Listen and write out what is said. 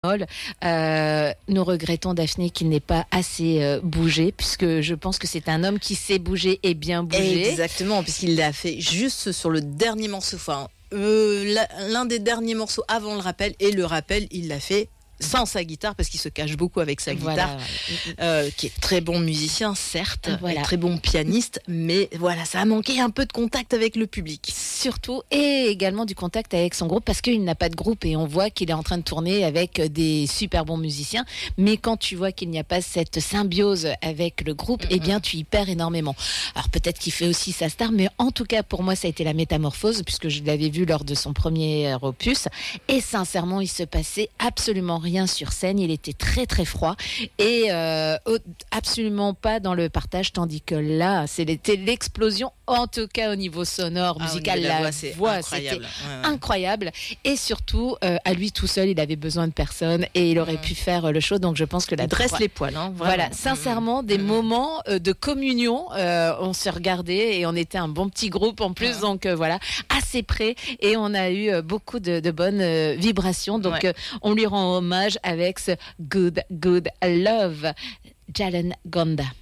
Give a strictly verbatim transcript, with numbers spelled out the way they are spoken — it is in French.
Euh, nous regrettons, Daphné, qu'il n'ait pas assez euh, bougé, puisque je pense que c'est un homme qui sait bouger et bien bouger. Exactement, puisqu'il l'a fait juste sur le dernier morceau, enfin, euh, l'un des derniers morceaux avant le rappel, et le rappel, il l'a fait sans sa guitare, parce qu'il se cache beaucoup avec sa guitare, voilà. euh, qui est très bon musicien, certes, voilà. et très bon pianiste, mais voilà, ça a manqué un peu de contact avec le public. Surtout, et également du contact avec son groupe, parce qu'il n'a pas de groupe, et on voit qu'il est en train de tourner avec des super bons musiciens, mais quand tu vois qu'il n'y a pas cette symbiose avec le groupe, mm-hmm. eh bien, tu y perds énormément. Alors peut-être qu'il fait aussi sa star, mais en tout cas, pour moi, ça a été la métamorphose, puisque je l'avais vu lors de son premier opus, et sincèrement, il se passait absolument rien sur scène, il était très très froid et euh, absolument pas dans le partage, tandis que là c'était l'explosion, en tout cas au niveau sonore, ah, musical, niveau la la voix, c'est voix incroyable. c'était ouais, ouais. incroyable, et surtout euh, à lui tout seul il avait besoin de personne et il aurait ouais. pu faire le show, donc je pense que la il dresse trois... les poils hein, voilà, sincèrement, mmh. des mmh. moments euh, de communion, euh, on se regardait et on était un bon petit groupe en plus, ouais. donc euh, voilà, assez près, et on a eu euh, beaucoup de, de bonnes euh, vibrations, donc ouais. euh, on lui rend hommage avec ce Good Good Love, Jalen Gonda.